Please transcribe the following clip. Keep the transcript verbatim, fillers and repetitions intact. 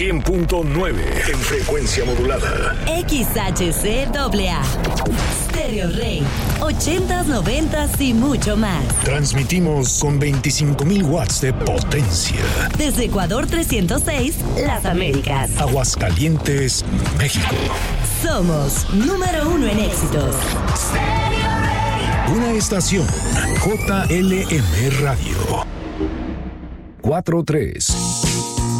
cien punto nueve en frecuencia modulada. X H C A A. Stereo Rey. ochentas, noventas y mucho más. Transmitimos con veinticinco mil watts de potencia. Desde Ecuador trescientos seis, Las Américas. Aguascalientes, México. Somos número uno en éxitos. Una estación J L M Radio. cuatro tres.